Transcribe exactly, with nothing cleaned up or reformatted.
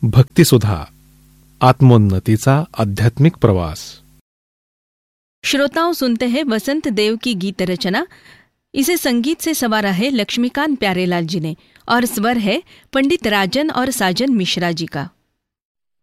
भक्तिसुधा, आत्मोन्नतीचा आध्यात्मिक प्रवास। श्रोताओं, सुनते हैं वसंत देव की गीत रचना। इसे संगीत से सवारा है लक्ष्मीकांत प्यारेलाल जी ने और स्वर है पंडित राजन और साजन मिश्रा जी का।